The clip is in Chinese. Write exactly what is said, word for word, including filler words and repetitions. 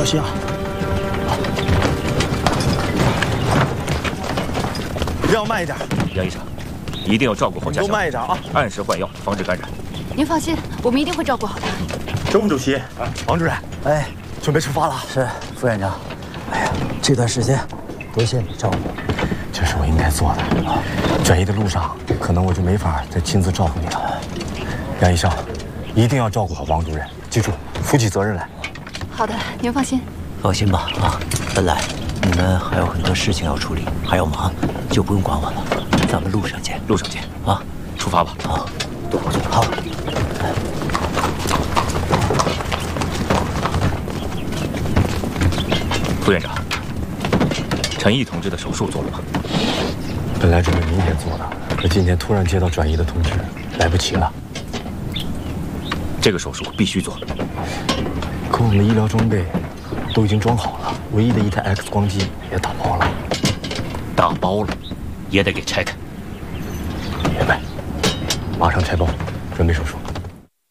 小心啊！药慢一点。 杨医生，一定要照顾好家乡， 都慢一点啊！ 按时换药，防止感染。 您放心，我们一定会照顾好他。 周副主席，王主任， 哎， 准备出发了。 是副院长。哎呀，这段时间多谢你照顾， 这是我应该做的。转移的路上，可能我就没法再亲自照顾你了。杨医生，一定要照顾好王主任，记住，负起责任来。 好的，您放心。 放心吧啊，本来你们还有很多事情要处理，还要忙，就不用管我了。咱们路上见， 路上见啊！ 出发吧。 好，好。 副院长，陈毅同志的手术做了吗？ 本来准备明天做的，可今天突然接到转移的通知，来不及了。 这个手术必须做。 可我们的医疗装备都已经装好了，唯一的一台 X 光机也打包了。 打包了，也得给拆开。 明白。马上拆包，准备手术。